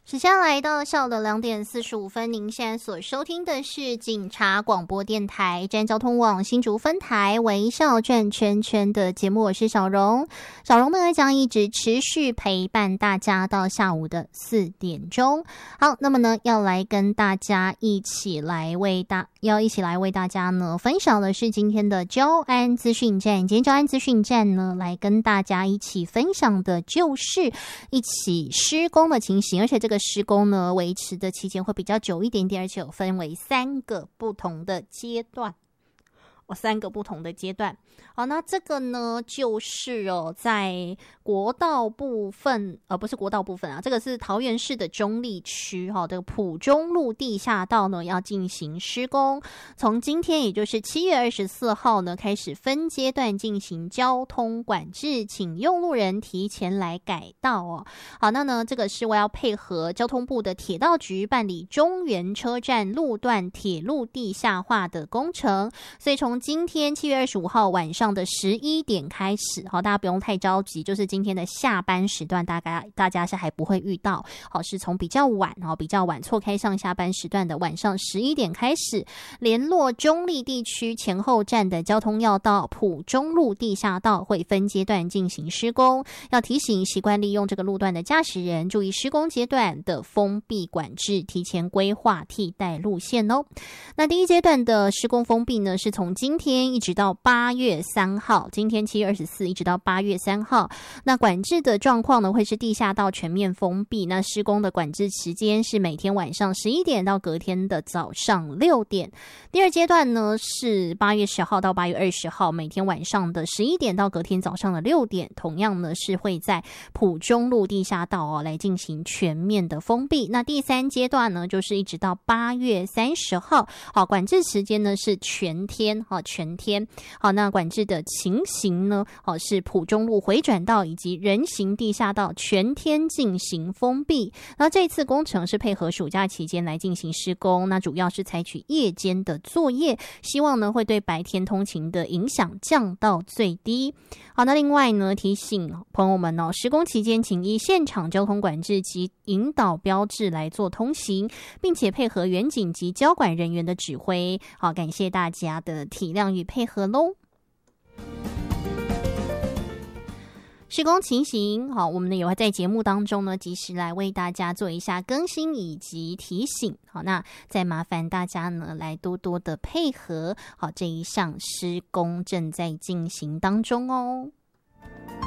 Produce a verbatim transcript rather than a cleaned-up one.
时间来到下午的两点四十五分，您现在所收听的是警察广播电台占交通网新竹分台微笑转圈圈的节目，我是小荣。小荣呢将一直持续陪伴大家到下午的四点钟。好，那么呢要来跟大家一起来为大要一起来为大家呢分享的是今天的交安资讯站。今天交安资讯站呢来跟大家一起分享的就是一起施工的情形，而且这个施工呢维持的期间会比较久一点点，而且有分为三个不同的阶段。哦，三个不同的阶段。好，那这个呢，就是哦，在国道部分，呃，不是国道部分啊，这个是桃园市的中立区哈、哦，这个埔中路地下道呢要进行施工，从今天也就是七月二十四号呢开始分阶段进行交通管制，请用路人提前来改道哦。好，那呢，这个是我要配合交通部的铁道局办理中原车站路段铁路地下化的工程，所以从从今天七月二十五号晚上的十一点开始，好，大家不用太着急，就是今天的下班时段，大概大家是还不会遇到，好，是从比较晚，好，比较晚错开上下班时段的晚上十一点开始，联络中立地区前后站的交通要道埔中路地下道会分阶段进行施工，要提醒习惯利用这个路段的驾驶人注意施工阶段的封闭管制，提前规划替代路线哦。那第一阶段的施工封闭呢，是从今天一直到八月三号，今天七月二十四一直到八月三号。那管制的状况呢，会是地下道全面封闭。那施工的管制时间是每天晚上十一点到隔天的早上六点。第二阶段呢，是八月十号到八月二十号，每天晚上的十一点到隔天早上的六点。同样呢，是会在埔中路地下道哦来进行全面的封闭。那第三阶段呢，就是一直到八月三十号，好，管制时间呢是全天。好，全天好，那管制的情形呢？好，是埔中路回转道以及人行地下道全天进行封闭。那这次工程是配合暑假期间来进行施工，那主要是采取夜间的作业，希望呢会对白天通勤的影响降到最低。好，那另外呢提醒朋友们哦，施工期间请依现场交通管制及引导标志来做通行，并且配合远警及交管人员的指挥。好，感谢大家的体谅与配合咯。施工情形，好，我们呢也会在节目当中呢及时来为大家做一下更新以及提醒。好，那再麻烦大家呢来多多的配合。好，这一项施工正在进行当中哦。